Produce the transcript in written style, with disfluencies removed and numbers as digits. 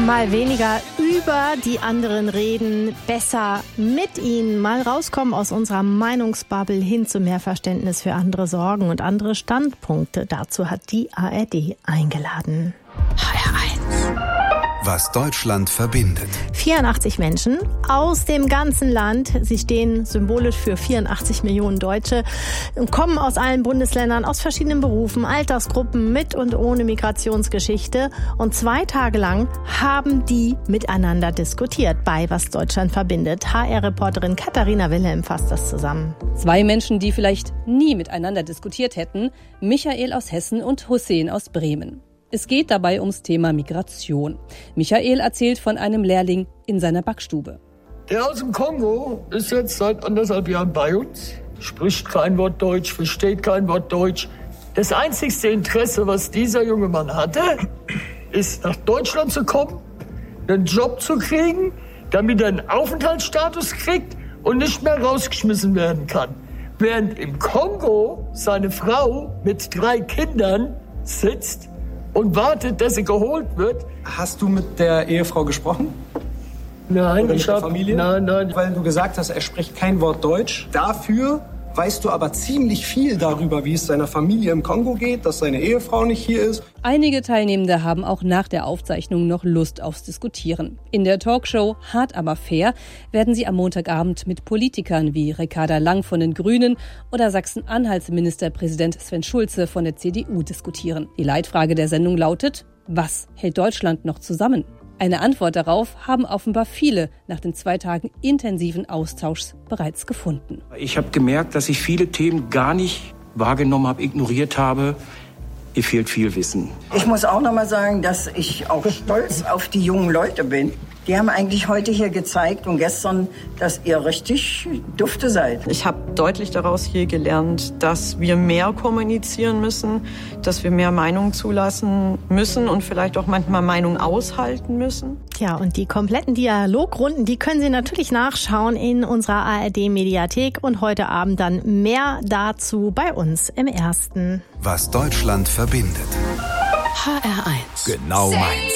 Mal weniger über die anderen reden, besser mit ihnen. Mal rauskommen aus unserer Meinungsbubble hin zu mehr Verständnis für andere Sorgen und andere Standpunkte. Dazu hat die ARD eingeladen. HR1. Was Deutschland verbindet. 84 Menschen aus dem ganzen Land. Sie stehen symbolisch für 84 Millionen Deutsche, kommen aus allen Bundesländern, aus verschiedenen Berufen, Altersgruppen, mit und ohne Migrationsgeschichte. Und 2 Tage lang haben die miteinander diskutiert bei Was Deutschland verbindet. HR-Reporterin Katharina Wilhelm fasst das zusammen. 2 Menschen, die vielleicht nie miteinander diskutiert hätten. Michael aus Hessen und Hussein aus Bremen. Es geht dabei ums Thema Migration. Michael erzählt von einem Lehrling in seiner Backstube. Der aus dem Kongo ist jetzt seit 1,5 Jahren bei uns, spricht kein Wort Deutsch, versteht kein Wort Deutsch. Das einzigste Interesse, was dieser junge Mann hatte, ist nach Deutschland zu kommen, einen Job zu kriegen, damit er einen Aufenthaltsstatus kriegt und nicht mehr rausgeschmissen werden kann. Während im Kongo seine Frau mit 3 Kindern sitzt und wartet, dass sie geholt wird. Hast du mit der Ehefrau gesprochen? Nein, oder mit der Familie? Nein. Weil du gesagt hast, er spricht kein Wort Deutsch. Dafür weißt du aber ziemlich viel darüber, wie es seiner Familie im Kongo geht, dass seine Ehefrau nicht hier ist. Einige Teilnehmende haben auch nach der Aufzeichnung noch Lust aufs Diskutieren. In der Talkshow Hart aber fair werden sie am Montagabend mit Politikern wie Ricarda Lang von den Grünen oder Sachsen-Anhalts Ministerpräsident Sven Schulze von der CDU diskutieren. Die Leitfrage der Sendung lautet: Was hält Deutschland noch zusammen? Eine Antwort darauf haben offenbar viele nach den 2 Tagen intensiven Austauschs bereits gefunden. Ich habe gemerkt, dass ich viele Themen gar nicht wahrgenommen habe, ignoriert habe. Ihr fehlt viel Wissen. Ich muss auch noch mal sagen, dass ich auch stolz auf die jungen Leute bin. Die haben eigentlich heute hier gezeigt und gestern, dass ihr richtig dufte seid. Ich habe deutlich daraus hier gelernt, dass wir mehr kommunizieren müssen, dass wir mehr Meinungen zulassen müssen und vielleicht auch manchmal Meinungen aushalten müssen. Ja, und die kompletten Dialogrunden, die können Sie natürlich nachschauen in unserer ARD-Mediathek und heute Abend dann mehr dazu bei uns im Ersten. Was Deutschland verbindet. HR1. Genau meins.